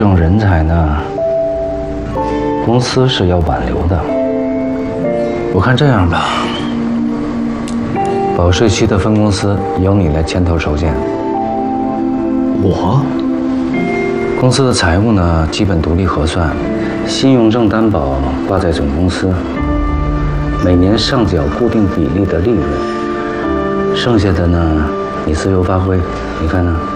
这种人才呢，公司是要挽留的。我看这样吧，保税区的分公司由你来牵头筹建。 我？ 公司的财务呢，基本独立核算，信用证担保挂在总公司，每年上缴固定比例的利润，剩下的呢，你自由发挥。你看呢？